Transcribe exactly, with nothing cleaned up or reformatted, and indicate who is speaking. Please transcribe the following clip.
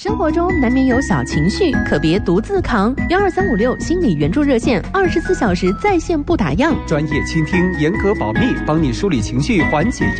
Speaker 1: 生活中难免有小情绪，可别独自扛。幺二三五六心理援助热线，二十四小时在线不打烊，
Speaker 2: 专业倾听，严格保密，帮你梳理情绪，缓解压力。